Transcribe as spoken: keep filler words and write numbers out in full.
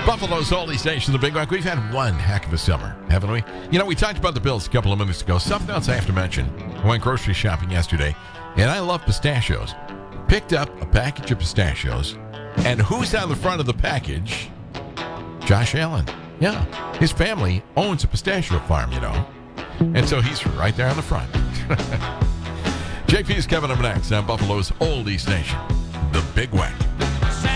Buffalo's Oldie Station, the Big Rock. We've had one heck of a summer, haven't we? You know, we talked about the Bills a couple of minutes ago. Something else I have to mention. I went grocery shopping yesterday, and I love pistachios. Picked up a package of pistachios, and who's on the front of the package? Josh Allen. Yeah, his family owns a pistachio farm, you know. And so he's right there on the front. J P's coming up next on Buffalo's Oldie Station, the Big Wack.